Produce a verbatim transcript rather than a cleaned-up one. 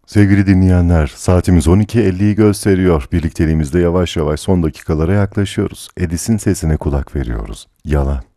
Sevgili dinleyenler, saatimiz on iki elliyi gösteriyor. Birlikteliğimizde yavaş yavaş son dakikalara yaklaşıyoruz. Edis'in sesine kulak veriyoruz. Yalan.